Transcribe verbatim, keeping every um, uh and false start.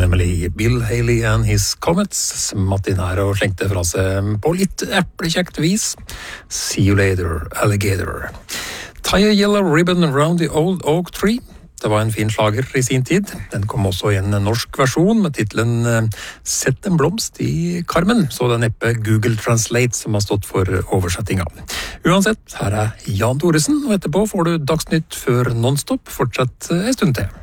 nemlig Bill Haley and His Comets, smatt inn her og slengte fra seg på litt eplekjekt vis. See you later, alligator. Tie a yellow ribbon around the old oak tree. Det var en fin slager i sin tid. Den kom også i en norsk versjon med titlen Sett en blomst i karmen, så det er neppe Google Translate som har stått for oversettinga. Uansett, her er Jan Thoresen, og etterpå får du Dagsnytt før Nonstop. Fortsett en stund til.